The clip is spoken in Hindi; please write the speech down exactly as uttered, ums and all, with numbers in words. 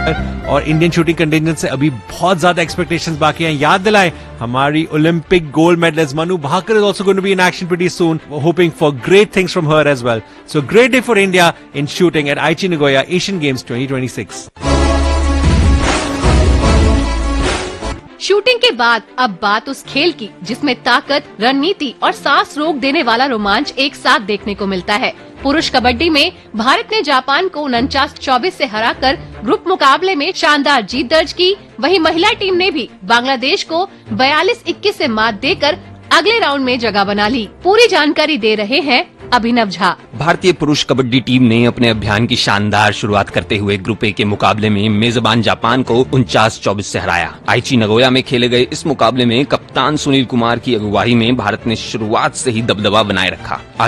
और इंडियन शूटिंग कंटिजेंट से अभी बहुत ज्यादा एक्सपेक्टेशंस बाकी हैं। याद दिलाएं हमारी Olympic gold medallist Manu Bhaker is also going to be in action pretty soon, hoping for great things from her as well. So great day for India in shooting at आईची Nagoya Asian games twenty twenty six. Shooting के बाद अब बात उस खेल की जिसमें ताकत, रणनीति और सांस रोक देने वाला रोमांच एक साथ देखने को मिलता है। पुरुष कबड्डी में भारत ने जापान को उनचास चौबीस से हराकर ग्रुप मुकाबले में शानदार जीत दर्ज की। वहीं महिला टीम ने भी बांग्लादेश को बयालीस इक्कीस से मात देकर अगले राउंड में जगह बना ली। पूरी जानकारी दे रहे हैं अभिनव झा। भारतीय पुरुष कबड्डी टीम ने अपने अभियान की शानदार शुरुआत करते हुए ग्रुप ए के मुकाबले में मेजबान जापान को उनचास चौबीस से हराया। आईची नागोया में खेले गए इस मुकाबले में कप्तान सुनील कुमार की अगुवाई में भारत ने शुरुआत से ही दबदबा बनाए रखा।